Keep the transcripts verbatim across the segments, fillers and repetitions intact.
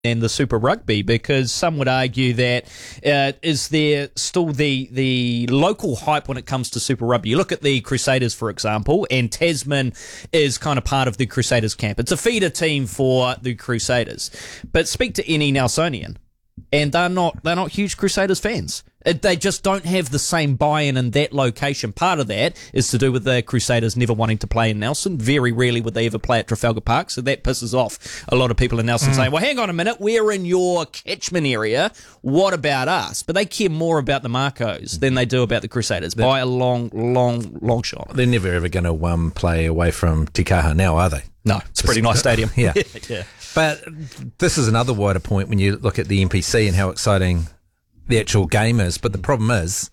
and the Super Rugby, because some would argue that uh, is there still the the local hype when it comes to Super Rugby? You look at the Crusaders, for example, and Tasman is kind of part of the Crusaders camp. It's a feeder team for the Crusaders. But speak to any Nelsonian, and they're not they're not huge Crusaders fans. It, they just don't have the same buy-in in that location. Part of that is to do with the Crusaders never wanting to play in Nelson. Very rarely would they ever play at Trafalgar Park, so that pisses off a lot of people in Nelson, mm. saying, well, hang on a minute, we're in your catchment area, what about us? But they care more about the Marcos than they do about the Crusaders, by a long, long, long shot. They're never ever going to um, play away from Te Kaha now, are they? No, it's a pretty nice stadium. Yeah. yeah. But this is another wider point when you look at the N P C and how exciting the actual game is. But the problem is,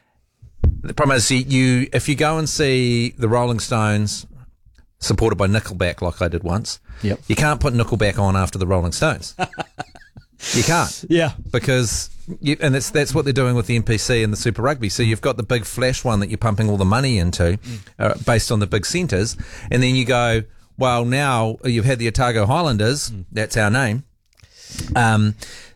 the problem is you, you if you go and see the Rolling Stones supported by Nickelback, like I did once, yep. you can't put Nickelback on after the Rolling Stones. You can't. Yeah. Because, you, and that's that's what they're doing with the N P C and the Super Rugby. So you've got the big flash one that you're pumping all the money into, mm. uh, based on the big centres, and then you go, well, now you've had the Otago Highlanders, mm. that's our name, um,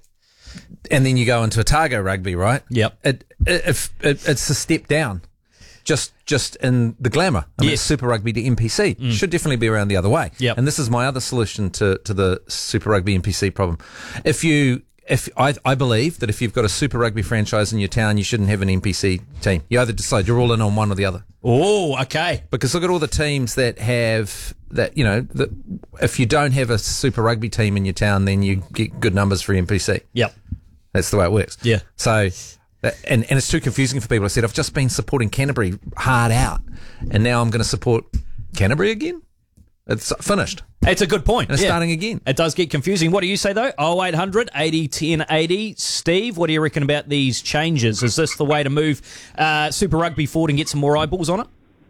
and then you go into Otago Rugby, right? Yep. It, it, it, it, it's a step down, just just in the glamour. I mean, yes. Super Rugby to N P C mm. should definitely be around the other way. Yep. And this is my other solution to, to the Super Rugby N P C problem. If you, if I, I believe that if you've got a Super Rugby franchise in your town, you shouldn't have an N P C team. You either decide you're all in on one or the other. Oh, okay. Because look at all the teams that have that. You know, that if you don't have a Super Rugby team in your town, then you get good numbers for N P C. Yep. That's the way it works. Yeah. So, and, and it's too confusing for people. I said, I've just been supporting Canterbury hard out, and now I'm going to support Canterbury again? It's finished. It's a good point. And it's yeah. starting again. It does get confusing. What do you say, though? oh eight hundred eighty ten eighty. Steve, what do you reckon about these changes? Is this the way to move uh, Super Rugby forward and get some more eyeballs on it?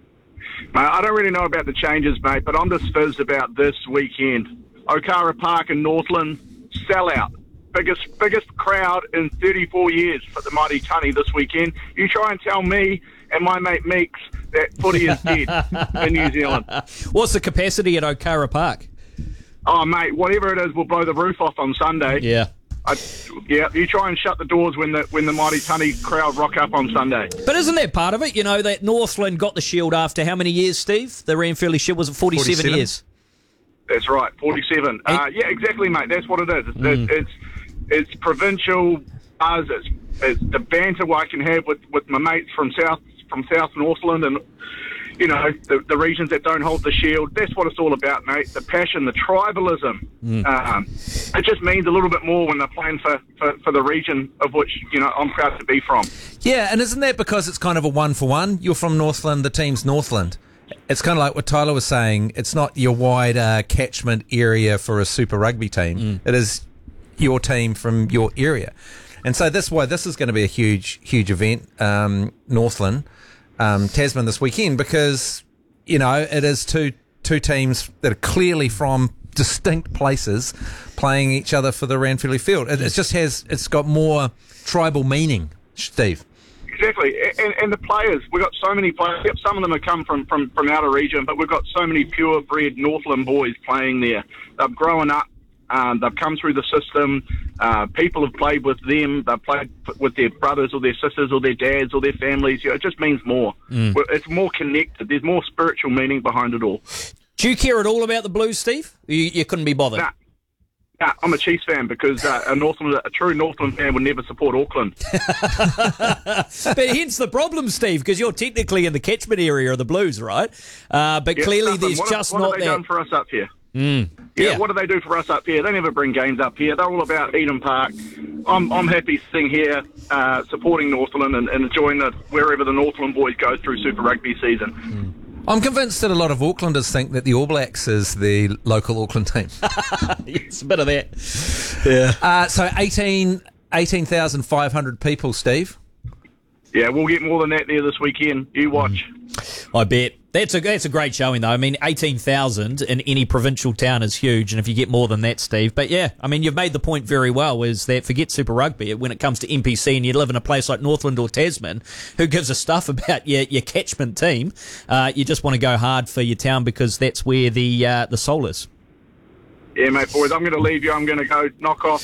Mate, I don't really know about the changes, mate, but I'm just fizzed about this weekend. Okara Park in Northland, sellout. Biggest biggest crowd in thirty-four years for the Mighty Tunny this weekend. You try and tell me and my mate Meeks that footy is dead in New Zealand. What's the capacity at Okara Park? Oh, mate, whatever it is, we'll blow the roof off on Sunday. Yeah. I, yeah, you try and shut the doors when the when the Mighty Tunny crowd rock up on Sunday. But isn't that part of it? You know, that Northland got the Shield after how many years, Steve? The Ranfurly Shield was it forty-seven, forty-seven years? That's right, forty-seven. Uh, yeah, exactly, mate. That's what it is. It's, mm. it's It's provincial buzz. It's, it's the banter I can have with, with my mates from South from South Northland and, you know, the, the regions that don't hold the Shield. That's what it's all about, mate. The passion, the tribalism. Mm. Um, it just means a little bit more when they're playing for, for, for the region of which, you know, I'm proud to be from. Yeah, and isn't that because it's kind of a one-for-one? You're from Northland, the team's Northland. It's kind of like what Tyler was saying. It's not your wider catchment area for a Super Rugby team. Mm. It is your team from your area. And so that's why this is going to be a huge, huge event, um, Northland, um, Tasman this weekend, because, you know, it is two two teams that are clearly from distinct places playing each other for the Ranfurly Field. It, it just has, it's got more tribal meaning, Steve. Exactly, and, and the players, we've got so many players. Some of them have come from, from, from outer region, but we've got so many purebred Northland boys playing there. They've grown up. Um, they've come through the system. Uh, people have played with them. They've played with their brothers or their sisters or their dads or their families. You know, it just means more. Mm. It's more connected. There's more spiritual meaning behind it all. Do you care at all about the Blues, Steve? You, you couldn't be bothered? Nah. Nah, I'm a Chiefs fan because uh, a Northland, a true Northland fan would never support Auckland. But hence the problem, Steve, because you're technically in the catchment area of the Blues, right? Uh, but yeah, clearly there's what just have, not what have they that. done for us up here? Mm. Yeah, yeah, what do they do for us up here? They never bring games up here. They're all about Eden Park. I'm I'm happy sitting here uh, supporting Northland and, and enjoying the, wherever the Northland boys go through Super Rugby season. Mm. I'm convinced that a lot of Aucklanders think that the All Blacks is the local Auckland team. It's a bit of that. Yeah. Uh, so eighteen eighteen thousand five hundred people, Steve. Yeah, we'll get more than that there this weekend. You watch. I bet. That's a that's a great showing, though. I mean, eighteen thousand in any provincial town is huge, and if you get more than that, Steve. But yeah, I mean, you've made the point very well, is that forget Super Rugby, when it comes to N P C and you live in a place like Northland or Tasman, who gives a stuff about your, your catchment team? Uh, you just want to go hard for your town because that's where the uh, the soul is. Yeah, mate, boys, I'm going to leave you. I'm going to go knock off